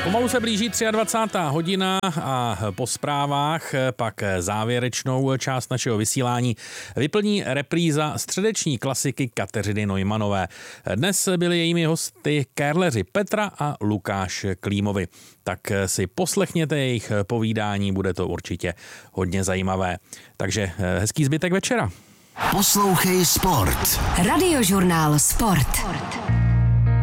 Pomalu se blíží 23. hodina a po zprávách pak závěrečnou část našeho vysílání vyplní repríza středeční klasiky Kateřiny Neumanové. Dnes byli jejími hosty kérleři Petra a Lukáš Klímovi. Tak si poslechněte jejich povídání, bude to určitě hodně zajímavé. Takže hezký zbytek večera. Poslouchej Sport. Radiožurnál Sport.